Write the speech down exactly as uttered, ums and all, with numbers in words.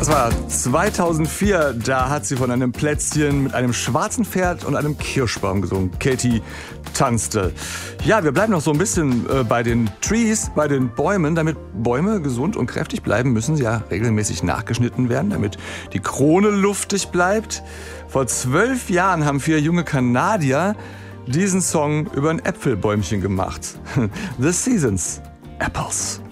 Das war zweitausendvier, da hat sie von einem Plätzchen mit einem schwarzen Pferd und einem Kirschbaum gesungen. Katie tanzte. Ja, wir bleiben noch so ein bisschen äh, bei den Trees, bei den Bäumen. Damit Bäume gesund und kräftig bleiben, müssen sie ja regelmäßig nachgeschnitten werden, damit die Krone luftig bleibt. Vor zwölf Jahren haben vier junge Kanadier diesen Song über ein Äpfelbäumchen gemacht. The Seasons, Apples.